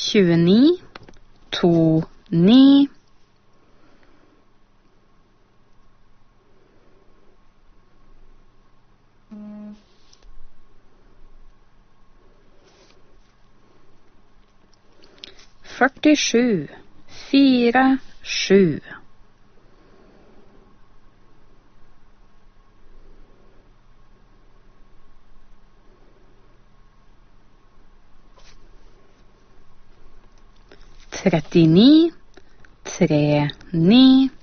29, 2, 9. 47, 4, 7. 39, 3, 9.